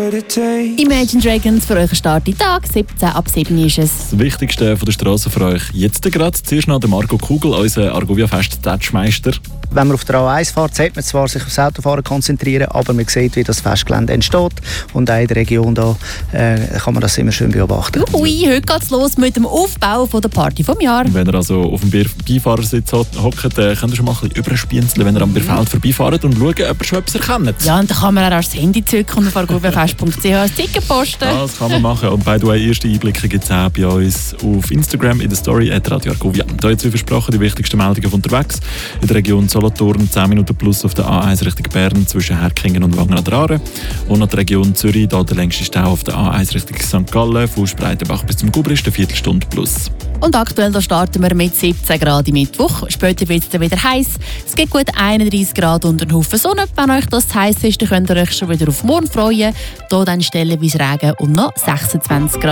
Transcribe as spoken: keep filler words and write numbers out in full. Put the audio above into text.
Imagine Dragons für euren Start in Tag, siebzehn ab sieben ist es. Das Wichtigste von der Straße für euch jetzt gerade. Zuerst noch der Marco Kugel, unser Argovia-Fest-Tatschmeister. Wenn man auf der A eins fährt, sollte man zwar sich aufs Autofahren konzentrieren, aber man sieht, wie das Festgelände entsteht. Und auch in der Region da, äh, kann man das immer schön beobachten. Ui, heute geht's los mit dem Aufbau von der Party vom Jahr. Wenn ihr also auf dem Beifahrersitz hockt, äh, könnt ihr schon mal ein bisschen überspienzeln, wenn ihr am Bierfeld vorbeifahrt und schauen, ob ihr schon etwas erkennt. Ja, und dann kann man auch das Handy zücken und auf argoviafest punkt c h ein Ticket posten. Das kann man machen. Und by the way, erste Einblicke gibt es auch bei uns auf Instagram in der Story at Radio Argovia. Da jetzt wie versprochen die wichtigsten Meldungen von unterwegs. In der Region Solothurn zehn Minuten plus auf der A eins Richtung Bern zwischen Herkingen und Wangen an der Aare. Und in der Region Zürich, da der längste Stau auf der A eins Richtung Sankt Gallen, von Spreitenbach bis zum Gubrist, eine Viertelstunde plus. Und aktuell da starten wir mit siebzehn Grad im Mittwoch. Später wird es dann wieder heiß. Es gibt gut einunddreißig Grad und einen Haufen Sonne. Wenn euch das zu heiß ist, dann könnt ihr euch schon wieder auf morgen freuen. Hier dann stellenweise Regen und noch sechsundzwanzig Grad.